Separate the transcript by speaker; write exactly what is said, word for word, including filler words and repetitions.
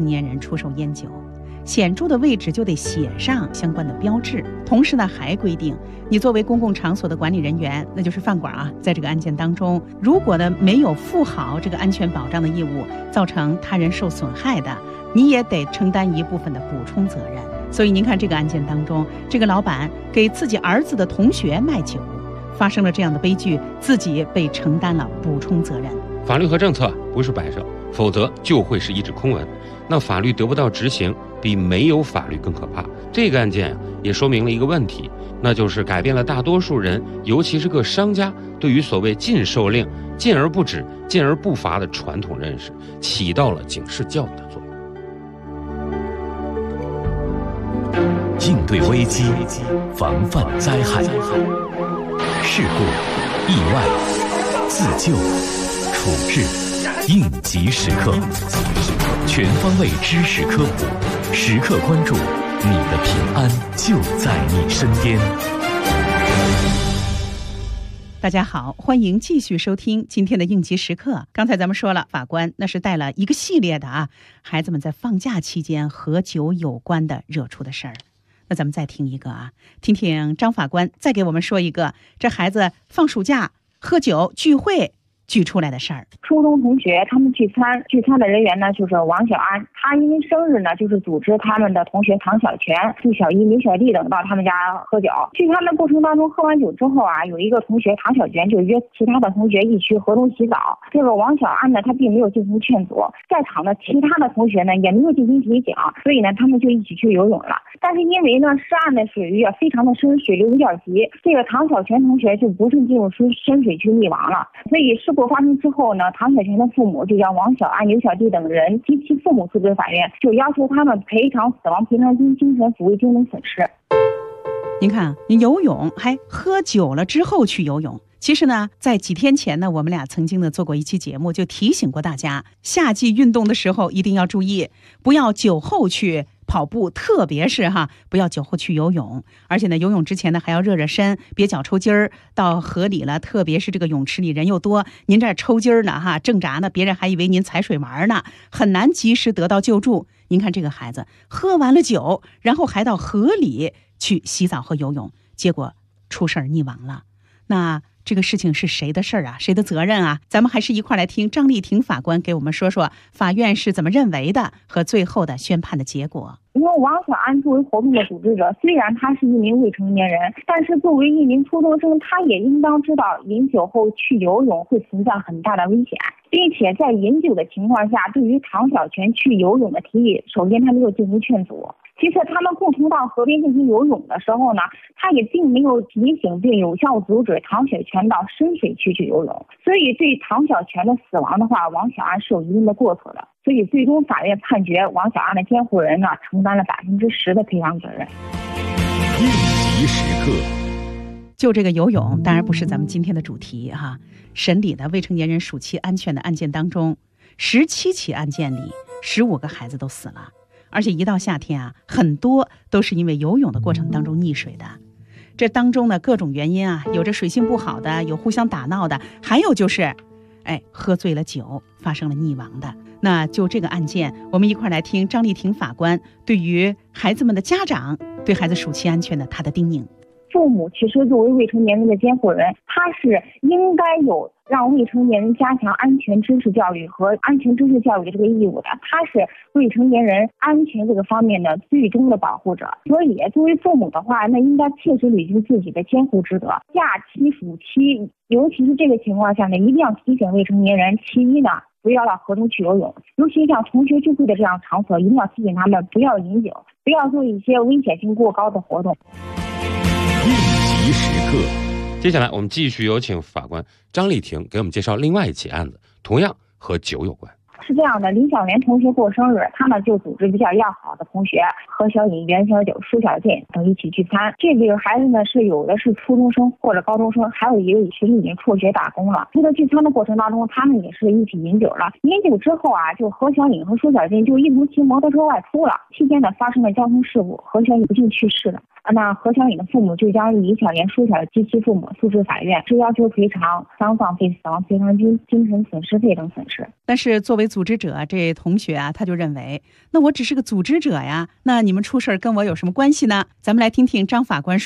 Speaker 1: 成年人出售烟酒，显著的位置就得写上相关的标志。同时呢，还规定你作为公共场所的管理人员，那就是饭馆啊，在这个案件当中，如果呢没有负好这个安全保障的义务，造成他人受损害的，你也得承担一部分的补充责任。所以您看这个案件当中，这个老板给自己儿子的同学卖酒，发生了这样的悲剧，自己被承担了补充责任。
Speaker 2: 法律和政策不是摆设，否则就会是一纸空文。那法律得不到执行，比没有法律更可怕。这个案件也说明了一个问题，那就是改变了大多数人，尤其是各商家对于所谓禁售令、禁而不止、禁而不罚的传统认识，起到了警示教育的作用。
Speaker 3: 应对危机，防范灾害，事故、意外、自救、处置，应急时刻，全方位知识科普，时刻关注，你的平安就在你身边。
Speaker 1: 大家好，欢迎继续收听今天的应急时刻。刚才咱们说了，法官那是带了一个系列的啊，孩子们在放假期间和酒有关的惹出的事儿。那咱们再听一个啊，听听张法官再给我们说一个这孩子放暑假喝酒聚会举出来的事儿。
Speaker 4: 初中同学他们聚餐，聚餐的人员呢就是王小安，他因为生日呢，就是组织他们的同学唐小泉、杜小一、林小弟等到他们家喝酒。聚餐的过程当中，喝完酒之后啊，有一个同学唐小泉就约其他的同学一起河中洗澡。这个王小安呢，他并没有进行劝阻，在场的其他的同学呢也没有进行提醒，所以呢他们就一起去游泳了。但是因为呢涉案的水域啊非常的深，水流比较急，这个唐小泉同学就不慎进入深深水区溺亡了。所以事故发生之后呢，唐小泉的父母就将王小安、刘小弟等人及其父母诉至法院，就要求他们赔偿死亡赔偿金、精神抚慰金等损失。
Speaker 1: 您看，你游泳还喝酒了之后去游泳。其实呢，在几天前呢，我们俩曾经呢做过一期节目，就提醒过大家，夏季运动的时候一定要注意，不要酒后去跑步，特别是哈，不要酒后去游泳。而且呢，游泳之前呢还要热热身，别脚抽筋儿。到河里了，特别是这个泳池里人又多，您这儿抽筋儿呢哈，挣扎呢，别人还以为您踩水玩呢，很难及时得到救助。您看这个孩子喝完了酒，然后还到河里去洗澡和游泳，结果出事儿溺亡了。那这个事情是谁的事儿啊？谁的责任啊？咱们还是一块来听张丽婷法官给我们说说法院是怎么认为的和最后的宣判的结果。
Speaker 4: 因为王小安作为活动的组织者，虽然他是一名未成年人，但是作为一名初中生，他也应当知道饮酒后去游泳会存在很大的危险，并且在饮酒的情况下，对于唐小泉去游泳的提议，首先他没有进行劝阻，其次他们共同到河边进行游泳的时候呢，他也并没有提醒并有效阻止唐小泉到深水区去游泳，所以对唐小泉的死亡的话，王小安是有一定的过错的。所以最终法院判决王小安的监护人呢承担了百分之十的赔偿责任。
Speaker 3: 应急时刻，
Speaker 1: 就这个游泳当然不是咱们今天的主题哈。审理的未成年人暑期安全的案件当中，十七起案件里十五个孩子都死了，而且一到夏天啊，很多都是因为游泳的过程当中溺水的。这当中呢各种原因啊，有着水性不好的，有互相打闹的，还有就是哎喝醉了酒发生了溺亡的。那就这个案件，我们一块来听张丽婷法官对于孩子们的家长对孩子暑期安全的他的叮咛。
Speaker 4: 父母其实作为未成年人的监护人，他是应该有让未成年人加强安全知识教育和安全知识教育的这个义务的，他是未成年人安全这个方面的最终的保护者。所以作为父母的话，那应该切实履行自己的监护职责。假期暑期，尤其是这个情况下呢，一定要提醒未成年人，其一呢不要到河中去游泳，尤其像同学聚会的这样场所，一定要提醒他们不要饮酒，不要做一些危险性过高的活动。
Speaker 3: 应急时刻，
Speaker 2: 接下来我们继续有请法官张丽婷给我们介绍另外一起案子，同样和酒有关。
Speaker 4: 是这样的，林小莲同学过生日，他们就组织比较要好的同学何小颖、袁小九、舒小健等一起聚餐。这几个孩子呢，是有的是初中生或者高中生，还有一个其实已经辍学打工了。这个聚餐的过程当中，他们也是一起饮酒了。饮酒之后啊，就何小颖和舒小健就一同骑摩托车外出了。期间呢，发生了交通事故，何小颖不幸去世了。那何小颖的父母就将李小莲、舒小及其父母诉至法院，是要求赔偿丧葬费、死亡赔偿金、精神损失费等损失。
Speaker 1: 但是作为组织者，这同学啊，他就认为，那我只是个组织者呀，那你们出事儿跟我有什么关系呢？咱们来听听张法官说。